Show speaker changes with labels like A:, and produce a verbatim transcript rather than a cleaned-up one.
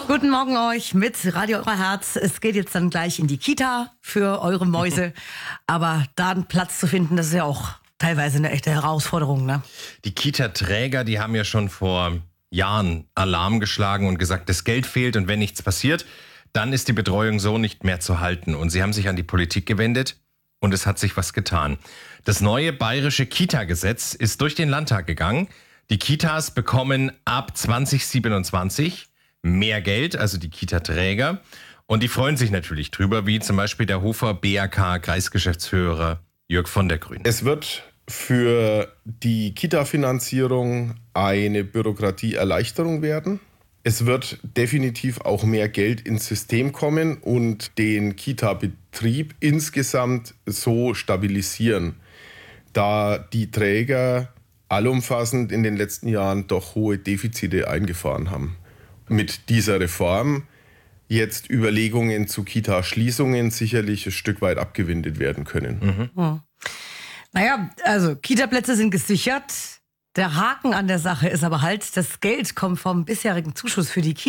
A: Guten Morgen euch mit Radio Euer Herz. Es geht jetzt dann gleich in die Kita für eure Mäuse. Aber da einen Platz zu finden, das ist ja auch teilweise eine echte Herausforderung, ne?
B: Die Kita-Träger, die haben ja schon vor Jahren Alarm geschlagen und gesagt, das Geld fehlt und wenn nichts passiert, dann ist die Betreuung so nicht mehr zu halten. Und sie haben sich an die Politik gewendet und es hat sich was getan. Das neue bayerische Kita-Gesetz ist durch den Landtag gegangen. Die Kitas bekommen ab zwanzig siebenundzwanzig mehr Geld, also die Kita-Träger. Und die freuen sich natürlich drüber, wie zum Beispiel der Hofer B R K-Kreisgeschäftsführer Jörg von der Grün.
C: Es wird für die Kita-Finanzierung eine Bürokratieerleichterung werden. Es wird definitiv auch mehr Geld ins System kommen und den Kita-Betrieb insgesamt so stabilisieren, da die Träger allumfassend in den letzten Jahren doch hohe Defizite eingefahren haben. Mit dieser Reform jetzt Überlegungen zu Kita-Schließungen sicherlich ein Stück weit abgewendet werden können.
A: Mhm. Hm. Naja, also Kita-Plätze sind gesichert. Der Haken an der Sache ist aber halt, das Geld kommt vom bisherigen Zuschuss für die Kita.